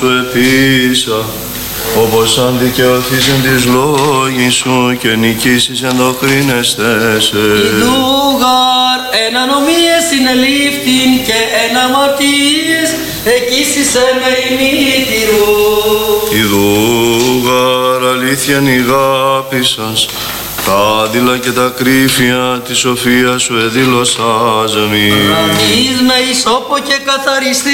Σου επίησα, όπως αν δικαιωθείς εν της λόγης σου και νικήσεις εν το κρίνεστέσαι. Ιδούγαρ εν ανομίες συνελήφθην και εν αμαρτίες εκείσισε με ημίτηρου. Ιδούγαρ αλήθειαν η αγάπη σας, τα άδειλα και τα κρύφια της σοφίας σου εδήλωσας μη. Ραμείς με ισόπο και καθαριστή.